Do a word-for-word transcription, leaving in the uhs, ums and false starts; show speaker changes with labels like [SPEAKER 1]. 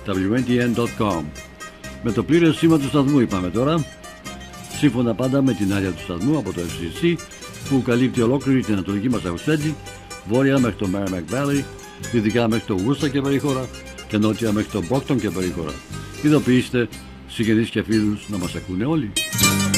[SPEAKER 1] ντάμπλιου εν τι εν τελεία κομ. Με το πλήρες σήμα του σταθμού είπαμε τώρα, σύμφωνα πάντα με την άδεια του σταθμού από το εφ σι σι, που καλύπτει ολόκληρη την ανατολική Μασαχουσέτη, βόρεια μέχρι το Merrimack Valley, δυτικά μέχρι το Worcester και περίχωρα και νότια μέχρι το Brockton και περίχωρα. Ειδοποιήστε συγγενείς και φίλους να μας ακούνε όλοι.